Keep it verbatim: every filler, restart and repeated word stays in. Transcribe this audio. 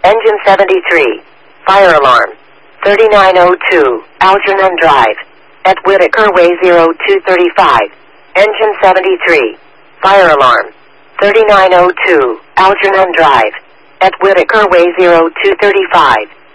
Engine seventy-three. Fire alarm. thirty-nine oh two, Algernon Drive. At Whitaker Way zero two thirty-five. Engine seventy-three. Fire alarm. thirty-nine oh two, Algernon Drive. At Whitaker Way zero two thirty-five.